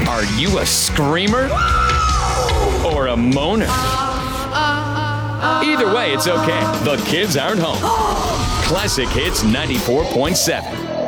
Are you a screamer or a moaner? Either way, it's okay. The kids aren't home. Classic Hits 94.7.